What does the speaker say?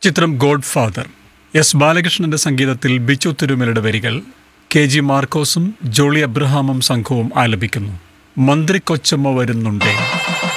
ചിത്രം God father. S ബാലകൃഷ്ണന്റെ സംഗീതത്തിൽ ബിച്ചു തിരുമലയുടെ വരികൾ KG മാർക്കോസും ജോളി അബ്രഹാമും സംഘവും ആലപിക്കുന്നു. മന്ത്രി കൊച്ചമ്മ വരുന്നുണ്ടേ.